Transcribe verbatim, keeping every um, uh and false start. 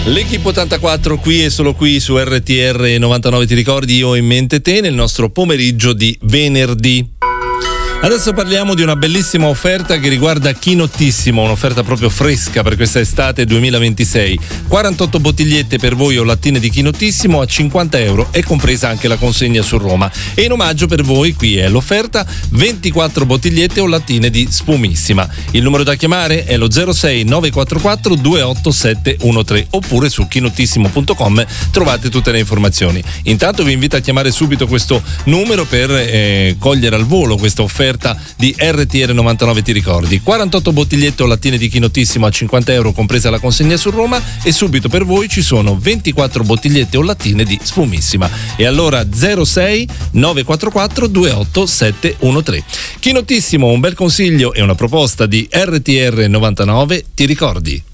L'Equipe ottantaquattro qui e solo qui su R T R novantanove, ti ricordi, io ho in mente te, nel nostro pomeriggio di venerdì. Adesso parliamo di una bellissima offerta che riguarda Chinottissimo, un'offerta proprio fresca per questa estate duemilaventisei. quarantotto bottigliette per voi o lattine di Chinottissimo a cinquanta euro, è compresa anche la consegna su Roma. E in omaggio per voi, qui è l'offerta, ventiquattro bottigliette o lattine di Spumissima. Il numero da chiamare è lo zero sei nove quattro quattro due otto sette uno tre, oppure su chinottissimo punto com trovate tutte le informazioni. Intanto vi invito a chiamare subito questo numero per eh, cogliere al volo questa offerta di R T R novantanove, ti ricordi. quarantotto bottigliette o lattine di Chinottissimo a cinquanta euro, compresa la consegna su Roma, e subito per voi ci sono ventiquattro bottigliette o lattine di Spumissima. E allora zero sei nove quattro quattro due otto sette uno tre. Chinottissimo, un bel consiglio e una proposta di R T R novantanove, ti ricordi.